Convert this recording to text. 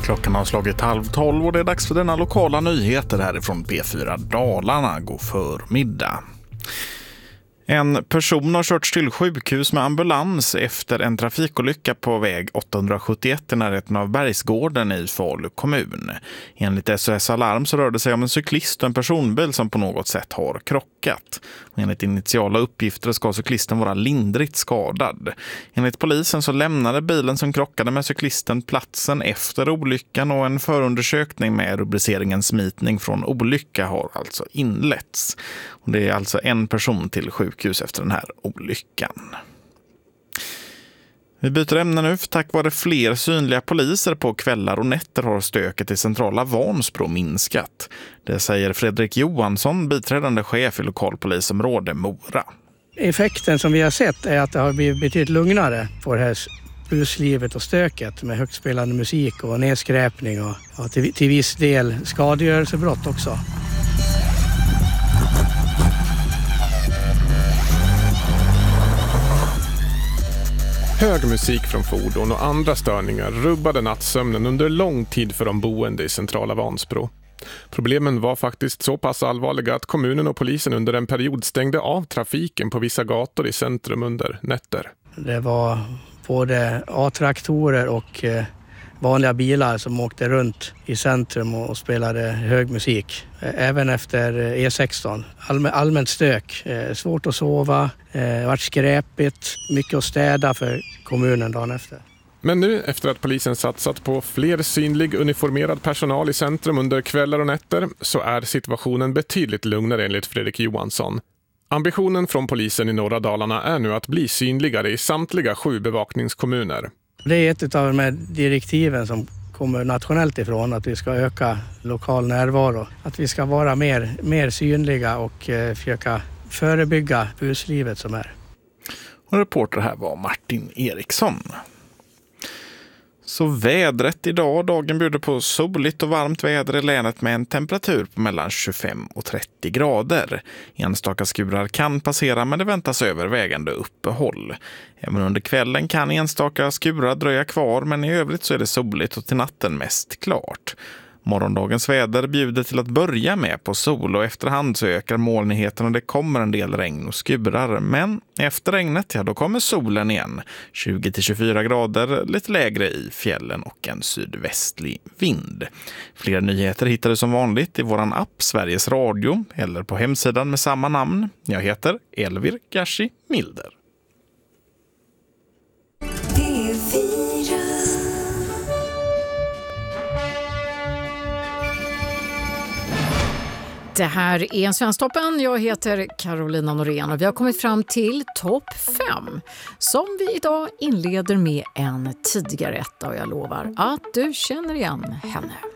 Klockan har slagit 11:30 och det är dags för denna lokala nyheter härifrån P4 Dalarna. God förmiddag. En person har körts till sjukhus med ambulans efter en trafikolycka på väg 871 i närheten av Bergsgården i Falu kommun. Enligt SOS Alarm så rör det sig om en cyklist och en personbil som på något sätt har krockat. Och enligt initiala uppgifter ska cyklisten vara lindrigt skadad. Enligt polisen så lämnade bilen som krockade med cyklisten platsen efter olyckan och en förundersökning med rubriceringen smitning från olycka har alltså inletts. Och det är alltså en person till sjukhus efter den här olyckan. Vi byter ämne nu, för tack vare fler synliga poliser på kvällar och nätter har stöket i centrala Vansbro minskat. Det säger Fredrik Johansson, biträdande chef i lokalpolisområde Mora. Effekten som vi har sett är att det har blivit betydligt lugnare på det här buslivet och stöket med högt spelande musik och nedskräpning och till viss del skadegörelsebrott också. Hög musik från fordon och andra störningar rubbade nattsömnen under lång tid för de boende i centrala Vansbro. Problemen var faktiskt så pass allvarliga att kommunen och polisen under en period stängde av trafiken på vissa gator i centrum under nätter. Det var både A-traktorer och vanliga bilar som åkte runt i centrum och spelade hög musik. Även efter E16. Allmänt stök. Svårt att sova, vart skräpigt, mycket att städa för kommunen dagen efter. Men nu, efter att polisen satsat på fler synlig uniformerad personal i centrum under kvällar och nätter, så är situationen betydligt lugnare enligt Fredrik Johansson. Ambitionen från polisen i norra Dalarna är nu att bli synligare i samtliga 7 bevakningskommuner. Det är ett av de här direktiven som kommer nationellt ifrån, att vi ska öka lokal närvaro. Att vi ska vara mer synliga och försöka förebygga buslivet som är. Och reporter här var Martin Eriksson. Så vädret idag, dagen bjuder på soligt och varmt väder i länet med en temperatur på mellan 25 och 30 grader. Enstaka skurar kan passera men det väntas övervägande uppehåll. Även under kvällen kan enstaka skurar dröja kvar men i övrigt så är det soligt och till natten mest klart. Morgondagens väder bjuder till att börja med på sol och efterhand så ökar molnigheten och det kommer en del regn och skurar. Men efter regnet, då kommer solen igen. 20-24 grader, lite lägre i fjällen och en sydvästlig vind. Fler nyheter hittar du som vanligt i våran app Sveriges Radio eller på hemsidan med samma namn. Jag heter Elvir Gashi Milder. Det här är Svensktoppen. Jag heter Carolina Norén och vi har kommit fram till topp 5 som vi idag inleder med en tidigare etta och jag lovar att du känner igen henne.